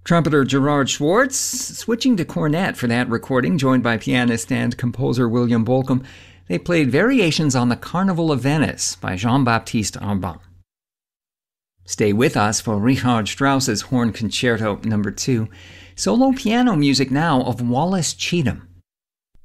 Trumpeter Gerard Schwartz, switching to cornet for that recording, joined by pianist and composer William Bolcom. They played variations on the Carnival of Venice by Jean-Baptiste Urbain. Stay with us for Richard Strauss's Horn Concerto No. 2. Solo piano music now of Wallace Cheatham.